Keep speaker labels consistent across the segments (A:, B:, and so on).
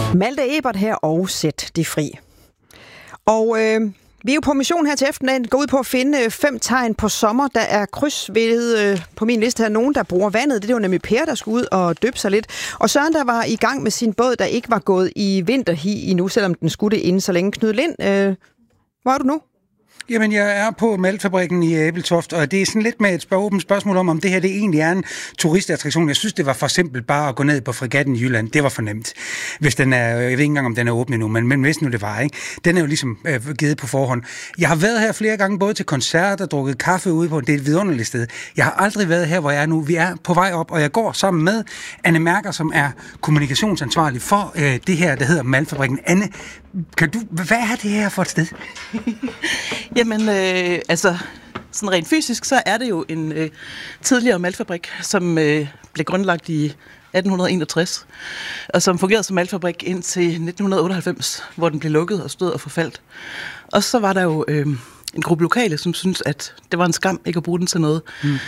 A: Malte Ebert her og Sæt det fri. Og vi er jo på mission her til eftermiddagen, går ud på at finde 5 tegn på sommer. Der er kryds ved på min liste her nogen, der bruger vandet. Det var nemlig Per, der skulle ud og døbe sig lidt. Og Søren, der var i gang med sin båd, der ikke var gået i vinterhi endnu, selvom den skulle det inden så længe. Knud Lind, hvor er du nu?
B: Jamen, jeg er på Maltfabrikken i Ebeltoft, og det er sådan lidt med et åbent spørgsmål om det her det egentlig er en turistattraktion. Jeg synes, det var for simpelt bare at gå ned på Fregatten i Jylland. Det var for nemt. Hvis den er, jeg ved ikke engang, om den er åben endnu, men hvis nu det var, ikke? Den er jo ligesom givet på forhånd. Jeg har været her flere gange, både til koncerter, drukket kaffe ude på, det er et vidunderligt sted. Jeg har aldrig været her, hvor jeg er nu. Vi er på vej op, og jeg går sammen med Anne Mærker, som er kommunikationsansvarlig for det her, der hedder Maltfabrikken. Anne, hvad er det her for et sted?
C: Jamen, sådan rent fysisk, så er det jo en tidligere maltfabrik, som blev grundlagt i 1861, og som fungerede som maltfabrik indtil 1998, hvor den blev lukket og stod og forfaldt. Og så var der jo en gruppe lokale, som syntes, at det var en skam ikke at bruge den til noget.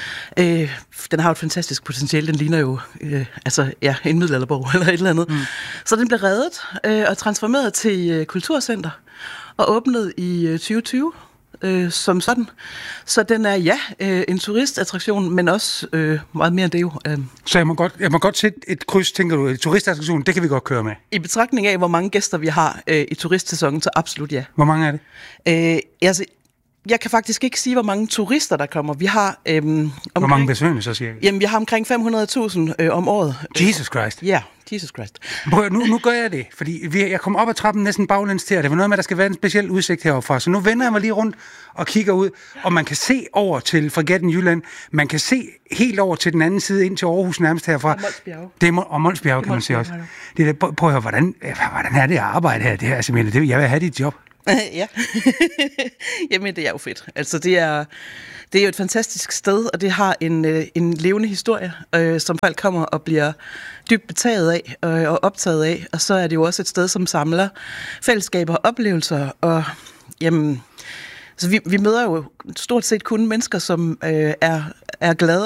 C: Den har jo et fantastisk potentiale. Den ligner jo en middelalderborg eller et eller andet. Så den blev reddet og transformeret til kulturcenter og åbnet i 2020. Som sådan. Så den er en turistattraktion, men også meget mere end det jo.
B: Så jeg må godt sætte et kryds, tænker du, turistattraktion, det kan vi godt køre med.
C: I betragtning af, hvor mange gæster vi har i turistsæsonen, så absolut ja.
B: Hvor mange er det?
C: Jeg kan faktisk ikke sige, hvor mange turister, der kommer. Vi har
B: hvor mange besøgende, så siger jeg?
C: Jamen, vi har omkring 500.000 om året.
B: Jesus Christ.
C: Ja, Jesus Christ.
B: Nu gør jeg det, fordi jeg kommer op ad trappen næsten baglæns til, og det var noget med, at der skal være en speciel udsigt heroverfra. Så nu vender jeg mig lige rundt og kigger ud, og man kan se over til Fregatten Jylland. Man kan se helt over til den anden side, ind til Aarhus nærmest herfra. Og Molsbjerg kan man se også. Det er, prøv at høre, hvordan er det at arbejde her? Det her simpelthen, jeg vil have dit job.
C: Ja, jamen det er jo fedt. Altså det er jo et fantastisk sted, og det har en levende historie, som folk kommer og bliver dybt betaget af og optaget af. Og så er det jo også et sted, som samler fællesskaber og oplevelser. Og jamen, så vi møder jo stort set kun mennesker, som er glade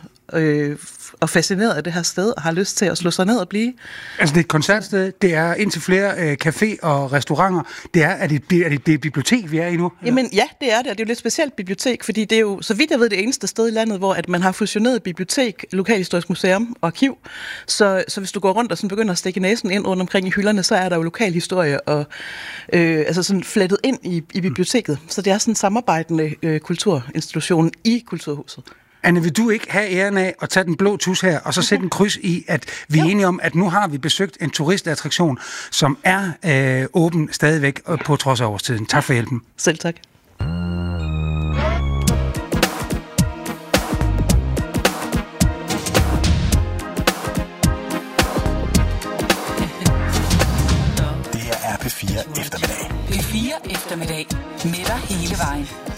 C: og fascineret af det her sted, og har lyst til at slå sig ned og blive.
B: Altså det er et koncertsted, det er indtil flere café og restauranter. Er det et bibliotek, vi er i nu?
C: Jamen ja, det er det, og det er jo lidt specielt bibliotek, fordi det er jo, så vidt jeg ved, det eneste sted i landet, hvor at man har fusioneret bibliotek, lokalhistorisk museum og arkiv. Så hvis du går rundt og sådan begynder at stikke næsen ind rundt omkring i hylderne, så er der jo lokalhistorie og altså sådan flettet ind i biblioteket. Så det er sådan en samarbejdende kulturinstitution i Kulturhuset.
B: Anne, vil du ikke have æren af at tage den blå tus her, og så sætte en kryds i, at vi er enige om, at nu har vi besøgt en turistattraktion, som er åben stadigvæk på trods af årstiden. Tak for hjælpen.
C: Selv tak.
D: Det her er P4 Eftermiddag.
E: P4 Eftermiddag. Med dig hele vejen.